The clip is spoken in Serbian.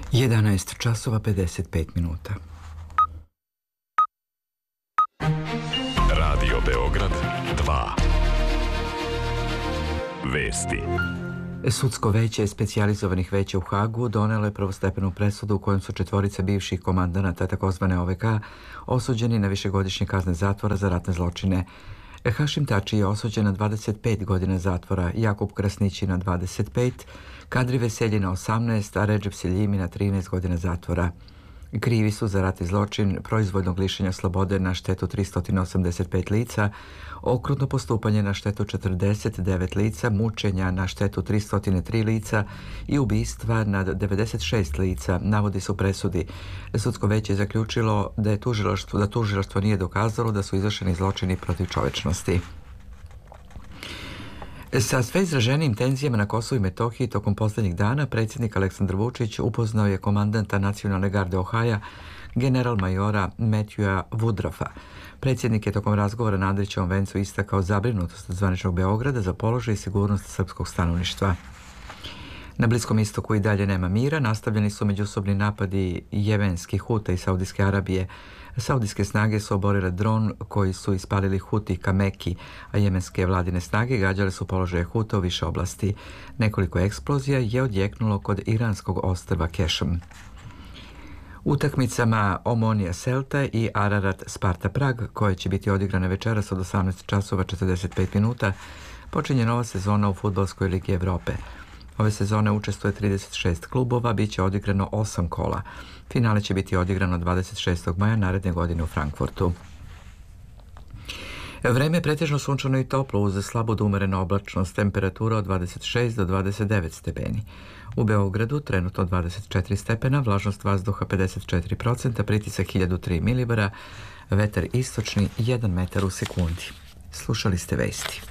11 časova 55 minuta. Radio Beograd 2. Vesti. Sudsko veće specijalizovanih veća u Hagu donelo je prvostepenu presudu u kojem su 4 bivših komandanata takozvane OVK osuđeni na višegodišnje kazne zatvora za ratne zločine. Hašim Tači je osuđen na 25 godina zatvora, Jakub Krasnići na 25, Kadri Veselji na 18, a Redžep Seljimi na 13 godina zatvora. Krivi su za ratni zločin, proizvoljnog lišenja slobode na štetu 385 lica, okrutno postupanje na štetu 49 lica, mučenja na štetu 303 lica i ubistva nad 96 lica, navodi se u presudi. Sudsko veće je zaključilo da tužilaštvo nije dokazalo da su izvršeni zločini protiv čovečnosti. Sa sve izraženijim tenzijama na Kosovu i Metohiji tokom posljednjih dana predsjednik Aleksandar Vučić upoznao je komandanta Nacionalne garde Ohaja, general majora Matthewa Woodruffa. Predsjednik je tokom razgovora na Andrićevom vencu istakao zabrinutost zvaničnog Beograda za položaj i sigurnost srpskog stanovništva. Na Bliskom istoku i dalje nema mira, nastavljeni su međusobni napadi jemenskih Huta i Saudijske Arabije. Saudijske snage su oborile dron koji su ispalili Huti ka Meki, a jemenske vladine snage gađale su položaje Huta u više oblasti. Nekoliko eksplozija je odjeknulo kod iranskog ostrva Kešem. Utakmicama Omonia Celta i Ararat Sparta Prag, koje će biti odigrane večeras od 18 časova 45 minuta, počinje nova sezona u Fudbalskoj ligi Evrope. Ove sezone učestvuje 36 klubova, bit će odigrano 8 kola. Finale će biti odigrano 26. maja naredne godine u Frankfurtu. Vreme je pretežno sunčano i toplo uz slabo do umerenu oblačnost, temperatura od 26 do 29 stepeni. U Beogradu trenutno 24 stepena, vlažnost vazduha 54%, pritisak 1003 milibara, vetar istočni 1 metar u sekundi. Slušali ste vesti.